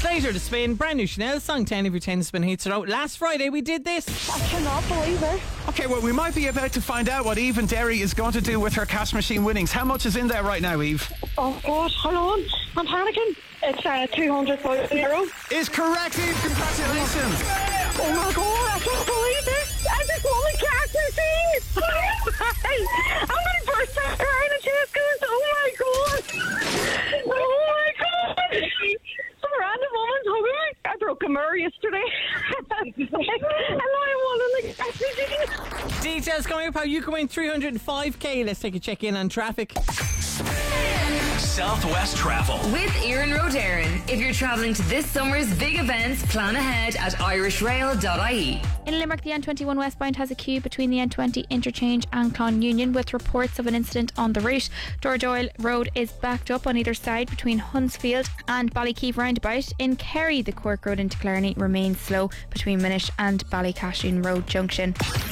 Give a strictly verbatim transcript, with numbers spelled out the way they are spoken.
Later to spin, brand new Chanel song, ten of your ten spin hits are out. Last Friday we did this. I cannot believe it. Okay, well, we might be about to find out what Eve and Derry is going to do with her cash machine winnings. How much is in there right now, Eve? Oh God, hold on, I'm panicking. It's uh, two hundred euro. Is correct, Eve. Congratulations. Oh my God, I can't believe this. I just won a cash machine. I'm going to burst out crying and Tesco's. Oh my God. Oh my God. Some random woman's hugging me. I broke a mirror yesterday. And now I won in the cash machine. Details coming up how you can win three hundred five k. Let's take a check in on traffic. Southwest Travel with Ian Rodarin. If you're travelling to this summer's big events, plan ahead at irish rail dot I E. In Limerick, the N twenty-one westbound has a queue between the N twenty interchange and Clonunion with reports of an incident on the route. Doyle Road is backed up on either side between Hunsfield and Ballykeefe roundabout. In Kerry, the Cork Road into Clarny remains slow between Minish and Ballycashin Road junction.